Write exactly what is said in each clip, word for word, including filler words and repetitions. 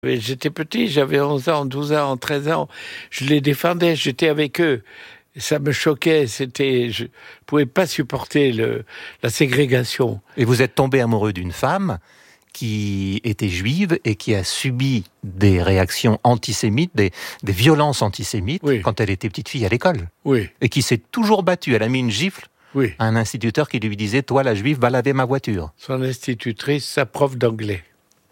J'étais petit, j'avais onze ans, douze ans, treize ans. Je les défendais, j'étais avec eux. Ça me choquait, c'était, je pouvais pas supporter le, la ségrégation. Et vous êtes tombé amoureux d'une femme qui était juive et qui a subi des réactions antisémites, des, des violences antisémites, oui, quand elle était petite fille à l'école. Oui. Et qui s'est toujours battue. Elle a mis une gifle, oui, à un instituteur qui lui disait « Toi, la juive, va laver ma voiture ». Son institutrice, sa prof d'anglais,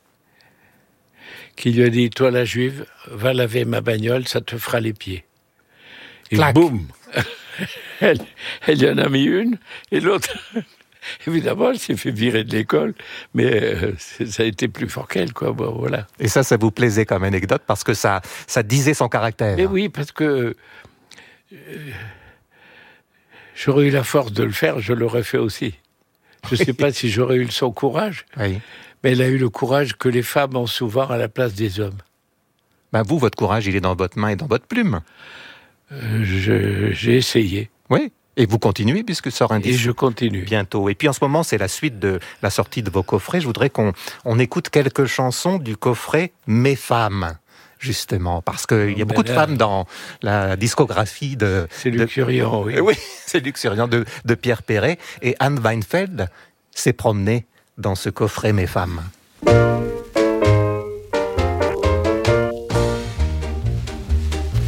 qui lui a dit « Toi, la juive, va laver ma bagnole, ça te fera les pieds ». Et Clac. boum elle, elle y en a mis une, et l'autre, évidemment, elle s'est fait virer de l'école, mais euh, ça a été plus fort qu'elle, quoi. Bon, voilà. Et ça, ça vous plaisait comme anecdote, parce que ça, ça disait son caractère. Mais oui, parce que euh, j'aurais eu la force de le faire, je l'aurais fait aussi. Je ne sais pas si j'aurais eu son courage, oui, mais elle a eu le courage que les femmes ont souvent à la place des hommes. Ben vous, votre courage, il est dans votre main et dans votre plume. Euh, je, j'ai essayé. Oui, et vous continuez puisque sort un disque. Et je continue. Bientôt. Et puis en ce moment, c'est la suite de la sortie de vos coffrets. Je voudrais qu'on on écoute quelques chansons du coffret Mes femmes, justement, parce qu'il oh, y a beaucoup là, de femmes dans la discographie de... C'est luxuriant, de, oui. Oui, c'est luxuriant, de, de Pierre Perret. Et Anne Weinfeld s'est promenée dans ce coffret Mes femmes.